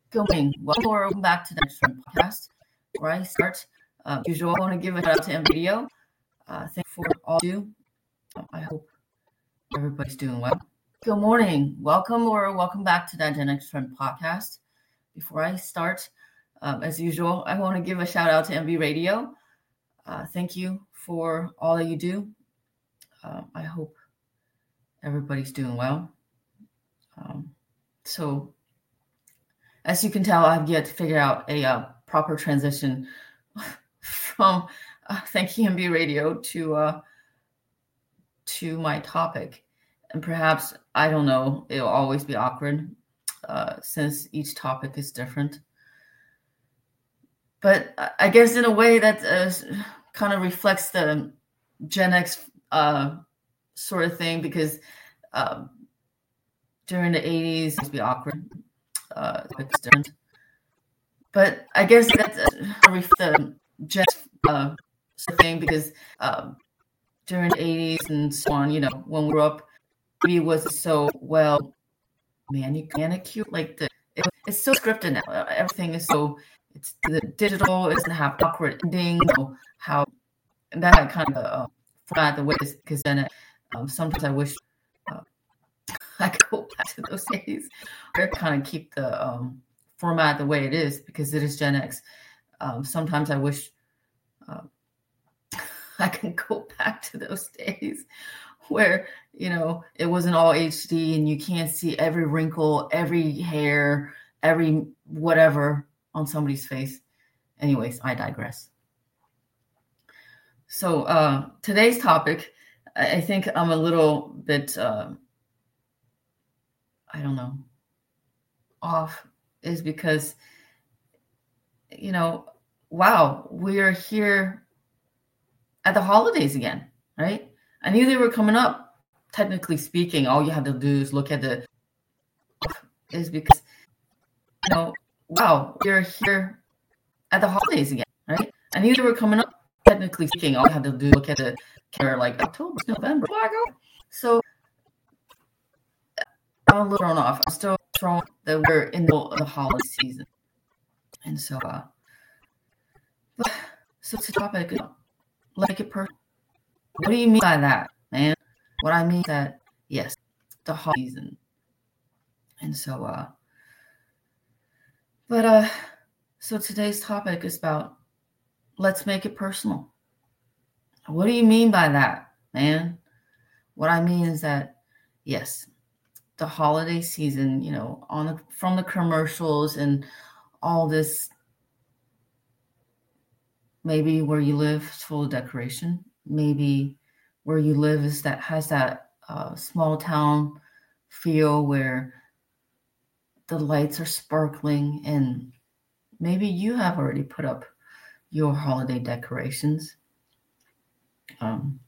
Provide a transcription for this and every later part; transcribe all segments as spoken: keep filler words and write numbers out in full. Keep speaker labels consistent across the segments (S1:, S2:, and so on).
S1: Good morning. Welcome or welcome back to the Next Trend podcast, where I start. Uh, usual, I want to give a shout out to NVIDIA. Uh, thank you for all you do. I hope everybody's doing well. Good morning. Welcome or welcome back to the Next Trend podcast. Before I start, um, as usual, I want to give a shout out to M V Radio. Uh, thank you for all that you do. Uh, I hope everybody's doing well. Um, so, as you can tell, I've yet to figure out a uh, proper transition from uh, thank you M V Radio to uh, to my topic, and perhaps I don't know. It'll always be awkward uh, since each topic is different. But I guess in a way that uh, kind of reflects the Gen X uh, sort of thing, because uh, during the eighties, it would be awkward. Uh, it's different. But I guess that's uh, reflects the Gen X uh, sort of thing, because uh, during the eighties and so on, you know, when we grew up, it was so well manicured. Like the, it, it's so scripted now. Everything is so. It's the digital. It doesn't have awkward endings. You know, how and that kind of uh, format the way it is, because then it, um, sometimes I wish uh, I could go back to those days or kind of keep the um, format the way it is, because it is Gen X. Um, sometimes I wish uh, I can go back to those days where, you know, it wasn't all H D and you can't see every wrinkle, every hair, every whatever on somebody's face. Anyways, I digress. So uh, today's topic, I think I'm a little bit, uh, I don't know, off, is because, you know, wow, we are here at the holidays again, right? I knew they were coming up. Technically speaking, all you have to do is look at the, is because, you know, wow, we're here at the holidays again, right? I knew they were coming up. Technically speaking, all you have to do is look at the calendar, like October, November. So I'm a little thrown off. I'm still thrown that we're in the middle of the holiday season. And so, uh, so it's a topic, like it personal. What do you mean by that, man? What I mean is that, yes, the holiday season. And so, uh, but, uh, so today's topic is about, let's make it personal. What do you mean by that, man? What I mean is that, yes, the holiday season, you know, on the, from the commercials and all this, maybe where you live is full of decoration. Maybe where you live is that has that uh, small town feel where the lights are sparkling, and maybe you have already put up your holiday decorations. Um,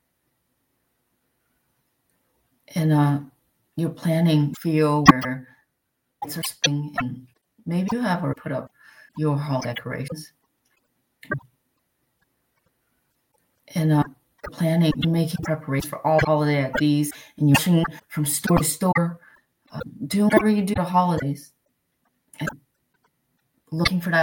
S1: and uh, you're planning feel where lights are sparkling, and maybe you have already put up your holiday decorations. And uh, planning, you're making preparation for all holiday activities, and you're rushing from store to store, uh, doing whatever you do to holidays, and looking for that